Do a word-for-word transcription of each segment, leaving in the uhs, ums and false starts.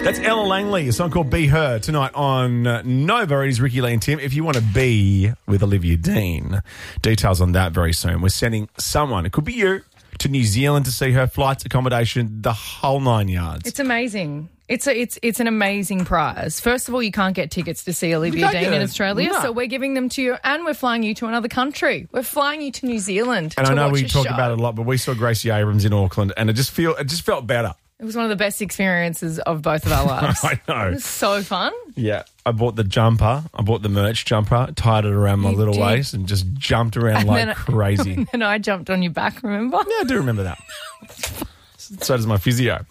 That's Ella Langley, a song called Be Her, tonight on uh, Nova. It is Ricky Lee and Tim. If you want to be with Olivia Dean, details on that very soon. We're sending someone, it could be you, to New Zealand to see her, flights, accommodation, the whole nine yards. It's amazing. It's a, it's it's an amazing prize. First of all, you can't get tickets to see Olivia Dean in Australia, no. so we're giving them to you, and we're flying you to another country. We're flying you to New Zealand. And to I know watch we a talk show. about it a lot, but we saw Gracie Abrams in Auckland, and it just feel it just felt better. It was one of the best experiences of both of our lives. I know. It was so fun. Yeah, I bought the jumper. I bought the merch jumper, tied it around my You little did. waist, and just jumped around And like then- crazy. And I jumped on your back, remember? Yeah, I do remember that. So does my physio.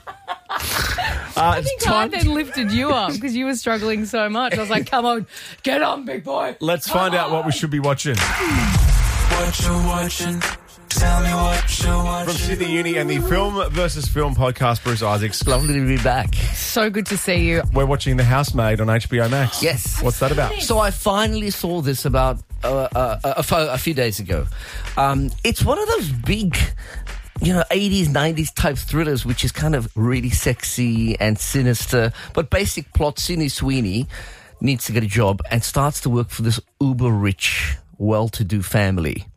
Uh, I think I then lifted you up because you were struggling so much. I was like, come on, get on, big boy. Let's Come find out on. what we should be watching. What you watching? Tell me what you watching. From Sydney Uni and the Film versus Film podcast, Bruce Isaacs. Lovely to be back. So good to see you. We're watching The Housemaid on H B O Max. Yes. What's that about? So I finally saw this about uh, uh, a, a, a few days ago. Um, it's one of those big, you know, eighties, nineties type thrillers, which is kind of really sexy and sinister. But basic plot, Sydney Sweeney needs to get a job and starts to work for this uber-rich, well-to-do family.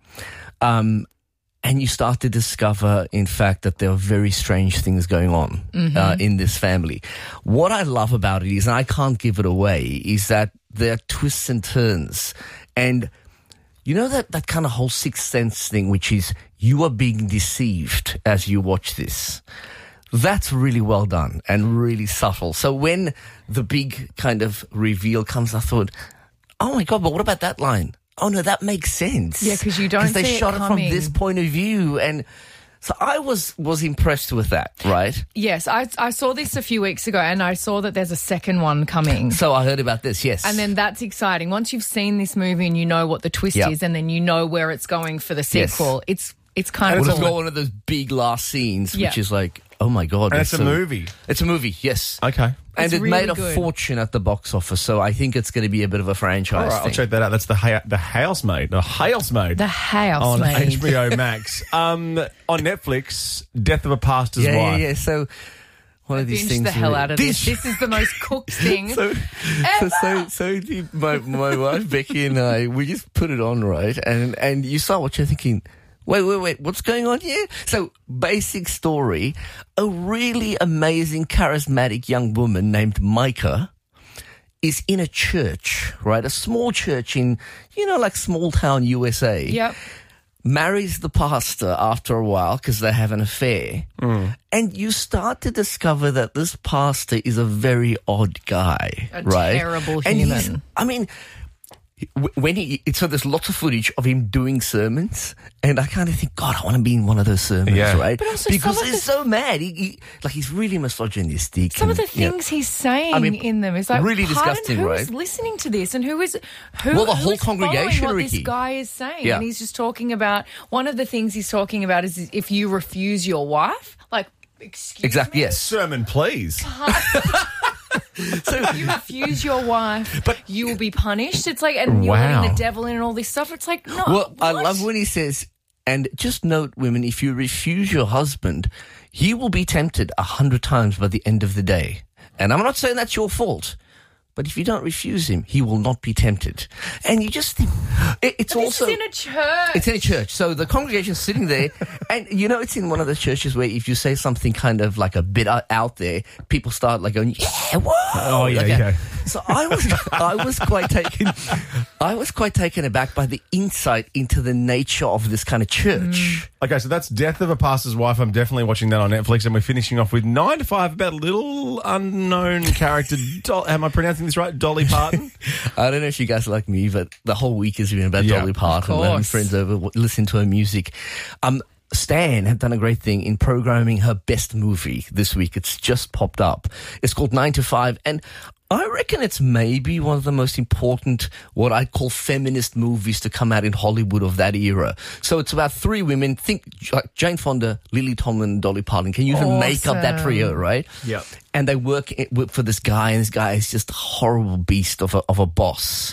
Um, and you start to discover, in fact, that there are very strange things going on Mm-hmm. uh, in this family. What I love about it is, and I can't give it away, is that there are twists and turns. And you know that, that kind of whole Sixth Sense thing, which is you are being deceived as you watch this. That's really well done and really subtle. So when the big kind of reveal comes, I thought, oh my God, but what about that line? Oh no, that makes sense. Yeah, 'cause you don't Because they see it shot it from coming. this point of view. And so I was, was impressed with that, right? Yes, I, I saw this a few weeks ago and I saw that there's a second one coming. So I heard about this, yes. And then that's exciting. Once you've seen this movie and you know what the twist Yep. is and then you know where it's going for the Yes. sequel, it's it's kind Well, of it's cool. got one of those big last scenes, Yeah. which is like, oh my God. And that's it's a so- movie. It's a movie, yes. Okay. And It's it really made a good. fortune at the box office, so I think it's going to be a bit of a franchise All right, I'll thing. check that out. That's the ha- the Housemaid. The Housemaid. The on Housemaid. H B O Max. um, on Netflix, Death of a Pastor's yeah, yeah, Wife. yeah. So one of these Binged things. the hell really- out of this. This is the most cooked thing. So, so, so, so the- my my wife Becky and I, we just put it on, right? And and you start watching, thinking, wait, wait, wait, what's going on here? So, basic story: a really amazing, charismatic young woman named Micah is in a church, right? A small church in, you know, like small town U S A. Yep. Marries the pastor after a while because they have an affair. Mm. And you start to discover that this pastor is a very odd guy, A right? terrible and he's- human. I mean, w- when he, so there's lots of footage of him doing sermons, and I kind of think, God, I want to be in one of those sermons, Yeah. right? But also because some of he's the- so mad. He, he, like, he's really misogynistic. Some of and, the you know, things he's saying I mean, in them is like, really pardon, disgusting, who right? is listening to this and who is who? Well, the who whole is following congregation, what Ricky. this guy is saying, Yeah. and he's just talking about one of the things he's talking about is if you refuse your wife, like, excuse Exactly, me? yes. Sermon, please. So, You refuse your wife, But- you will be punished. It's like, and you're Wow. letting the devil in and all this stuff. It's like, no. well, I what? love when he says, and just note, women, if you refuse your husband, he will be tempted a hundred times by the end of the day. And I'm not saying that's your fault, but if you don't refuse him, he will not be tempted. And you just think, it, it's This also... is in a church. It's in a church. So the congregation's sitting there, and you know, it's in one of those churches where if you say something kind of like a bit o- out there, people start like going, yeah, whoa. Oh, yeah, Okay. yeah. So I was, I was quite taken, I was quite taken aback by the insight into the nature of this kind of church. Okay, so that's Death of a Pastor's Wife. I'm definitely watching that on Netflix, and we're finishing off with Nine to Five about a little unknown character. Dol- am I pronouncing this right? Dolly Parton? I don't know if you guys like me, but the whole week has been about Yeah, Dolly of Parton. Having course. friends over, w- listen to her music. Um, Stan have done a great thing in programming her best movie this week. It's just popped up. It's called Nine to Five, and I reckon it's maybe one of the most important, what I call feminist movies to come out in Hollywood of that era. So it's about three women. Think like Jane Fonda, Lily Tomlin, and Dolly Parton. Can you even make up that Awesome. trio, right? Yep. And they work, it- work for this guy, and this guy is just a horrible beast of a, of a boss.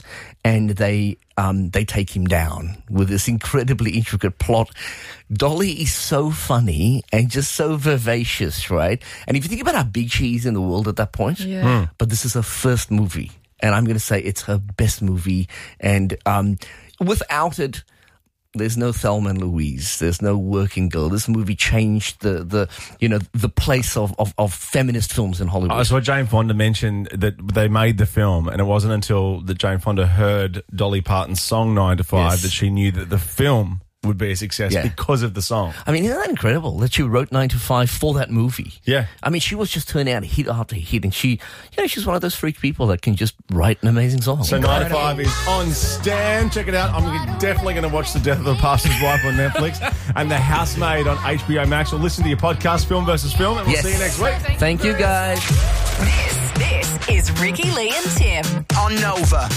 and they um, they take him down with this incredibly intricate plot. Dolly is so funny and just so vivacious, right? And if you think about how big she is in the world at that point, Yeah. but this is her first movie, and I'm going to say it's her best movie, and um, without it, there's no Thelma and Louise. There's no Working Girl. This movie changed the, the you know, the place of, of, of feminist films in Hollywood. I saw Jane Fonda mention that they made the film, and it wasn't until that Jane Fonda heard Dolly Parton's song nine to five Yes. that she knew that the film would be a success Yeah. because of the song. I mean, isn't that incredible that she wrote nine to five for that movie? Yeah. I mean, she was just turning out hit after hit, and she, you know, she's one of those freak people that can just write an amazing song. So nine to five is on Stan. Check it out. I'm definitely going to watch The Death of the Pastor's Wife on Netflix and The Housemaid on H B O Max. We'll listen to your podcast, Film versus Film, and we'll Yes. see you next week. Thank you, guys. This, this is Ricky, Lee and Tim On Nova.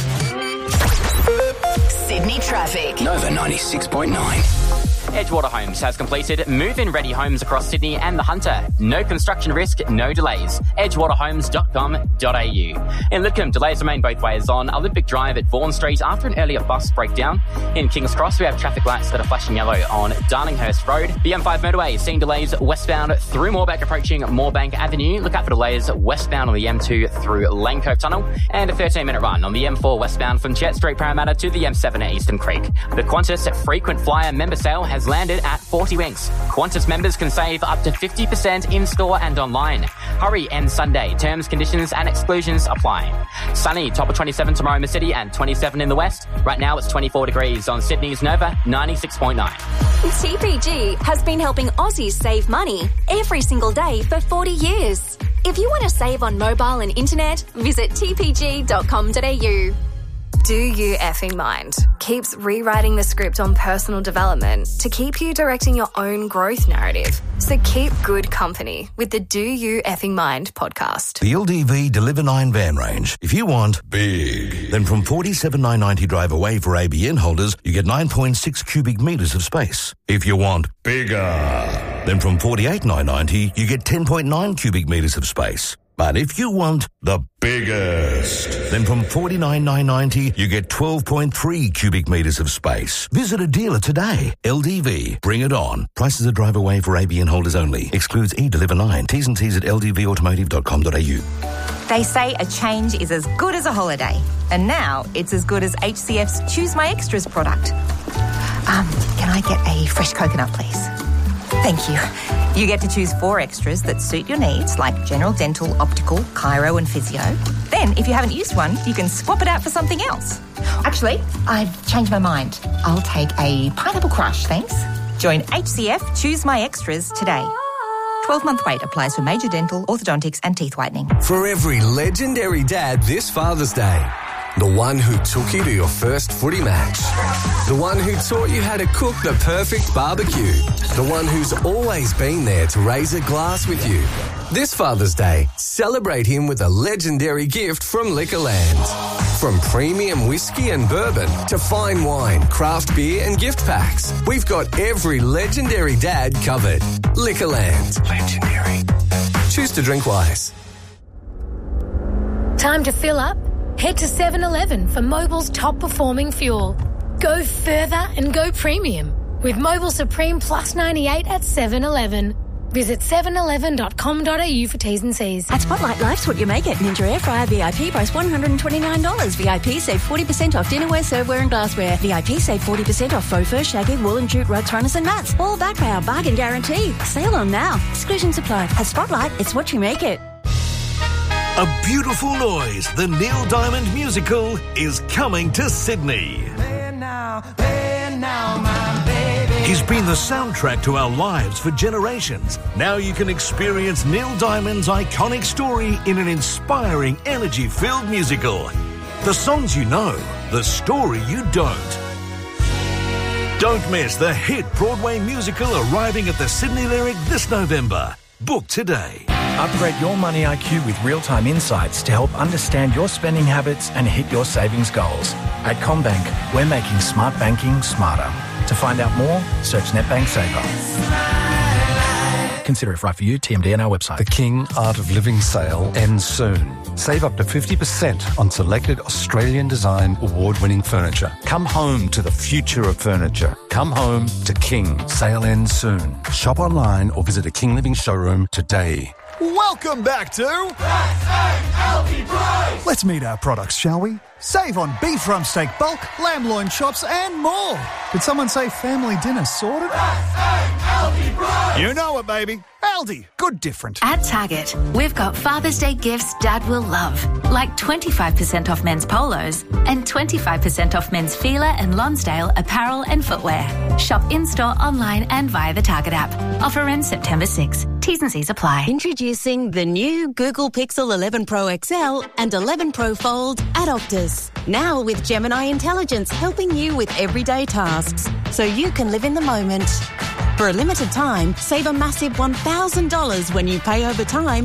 Sydney Traffic. Nova ninety-six point nine. Edgewater Homes has completed move-in ready homes across Sydney and the Hunter. No construction risk, no delays. edgewater homes dot com dot a u. In Lidcombe, delays remain both ways on Olympic Drive at Vaughan Street after an earlier bus breakdown. In Kings Cross, we have traffic lights that are flashing yellow on Darlinghurst Road. The M five motorway seeing delays westbound through Moorebank approaching Moorebank Avenue. Look out for delays westbound on the M two through Lane Cove Tunnel. And a thirteen minute run on the M four westbound from Jet Street Parramatta to the M seven at Eastern Creek. The Qantas frequent flyer member sale has landed at forty winks. Qantas members can save up to fifty percent in-store and online. Hurry ends Sunday. Terms, conditions and exclusions apply. Sunny, top of twenty-seven tomorrow in the city and twenty-seven in the west. Right now it's twenty-four degrees on Sydney's Nova ninety-six point nine. T P G has been helping Aussies save money every single day for forty years. If you want to save on mobile and internet, visit t p g dot com dot a u. Do You Effing Mind keeps rewriting the script on personal development to keep you directing your own growth narrative. So keep good company with the Do You Effing Mind podcast. The L D V Deliver nine van range. If you want big, then from forty-seven thousand nine hundred ninety drive away for A B N holders, you get nine point six cubic metres of space. If you want bigger, then from forty-eight thousand nine hundred ninety, you get ten point nine cubic metres of space. But if you want the biggest, then from forty-nine thousand nine hundred ninety, you get twelve point three cubic metres of space. Visit a dealer today. L D V, bring it on. Prices are drive away for A B N holders only. Excludes e-Deliver nine. T's and T's at l d v automotive dot com dot a u. They say a change is as good as a holiday. And now it's as good as H C F's Choose My Extras product. Um, can I get a fresh coconut, please? Thank you. You get to choose four extras that suit your needs, like general dental, optical, chiro and physio. Then, if you haven't used one, you can swap it out for something else. Actually, I've changed my mind. I'll take a pineapple crush, thanks. Join H C F Choose My Extras today. twelve-month wait applies for major dental, orthodontics and teeth whitening. For every legendary dad this Father's Day. The one who took you to your first footy match. The one who taught you how to cook the perfect barbecue. The one who's always been there to raise a glass with you. This Father's Day, celebrate him with a legendary gift from Liquorland. From premium whiskey and bourbon to fine wine, craft beer and gift packs, we've got every legendary dad covered. Liquorland. Legendary. Choose to drink wise. Time to fill up? Head to seven eleven for Mobil's top-performing fuel. Go further and go premium with Mobil Supreme Plus ninety-eight at seven eleven. Visit seven eleven dot com dot a u for T's and C's. At Spotlight, life's what you make it. Ninja Air Fryer V I P price one hundred twenty-nine dollars. V I P save forty percent off dinnerware, serveware and glassware. V I P save forty percent off faux fur, shaggy, wool and jute rugs, runners and mats. All backed by our bargain guarantee. Sale on now. Exclusions apply. At Spotlight, it's what you make it. A Beautiful Noise, the Neil Diamond musical, is coming to Sydney. Play now, play now, my baby. He's been the soundtrack to our lives for generations. Now you can experience Neil Diamond's iconic story in an inspiring, energy-filled musical. The songs you know, the story you don't. Don't miss the hit Broadway musical arriving at the Sydney Lyric this November. Book today. Upgrade your money I Q with real-time insights to help understand your spending habits and hit your savings goals. At CommBank, we're making smart banking smarter. To find out more, search NetBank Saver. Consider if right for you. T M D and our website. The King Art of Living sale ends soon. Save up to fifty percent on selected Australian design award-winning furniture. Come home to the future of furniture. Come home to King. Sale ends soon. Shop online or visit a King Living showroom today. Welcome back to Let's meet our products, shall we? Save on beef rump steak bulk, lamb loin chops and more. Did someone say family dinner sorted? You know it, baby. Aldi, good different. At Target, we've got Father's Day gifts Dad will love, like twenty-five percent off men's polos and twenty-five percent off men's Fila and Lonsdale apparel and footwear. Shop in-store, online and via the Target app. Offer ends September sixth. T's and C's apply. Introducing the new Google Pixel eleven Pro X L and eleven Pro Fold at Optus. Now with Gemini Intelligence helping you with everyday tasks so you can live in the moment. For a limited time, save a massive one thousand dollars when you pay over time